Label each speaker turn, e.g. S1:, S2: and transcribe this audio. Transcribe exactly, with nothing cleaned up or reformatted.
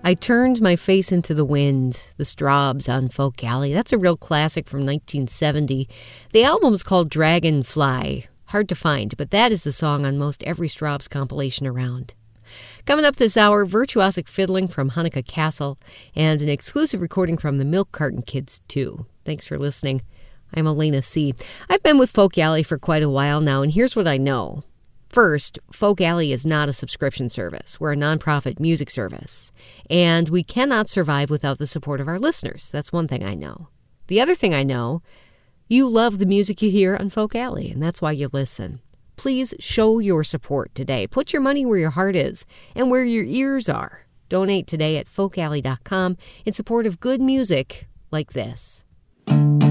S1: I Turned My Face into the Wind, the Strawbs on Folk Alley. That's a real classic from nineteen seventy. The album's called Dragonfly. Hard to find, but that is the song on most every Strawbs compilation around. Coming up this hour, virtuosic fiddling from Hanukkah Castle and an exclusive recording from the Milk Carton Kids, too. Thanks for listening. I'm Elena C. I've been with Folk Alley for quite a while now, and here's what I know. First, Folk Alley is not a subscription service. We're a nonprofit music service, and we cannot survive without the support of our listeners. That's one thing I know. The other thing I know, you love the music you hear on Folk Alley, and that's why you listen. Please show your support today. Put your money where your heart is and where your ears are. Donate today at folk alley dot com in support of good music like this.